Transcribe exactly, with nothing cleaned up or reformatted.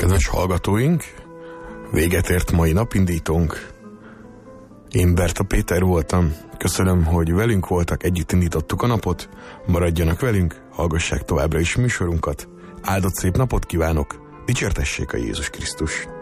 Kedves hallgatóink, véget ért mai napindítónk. Én Berta Péter voltam. Köszönöm, hogy velünk voltak, együtt indítottuk a napot. Maradjanak velünk, hallgassák továbbra is műsorunkat. Áldott szép napot kívánok, dicsértessék a Jézus Krisztus!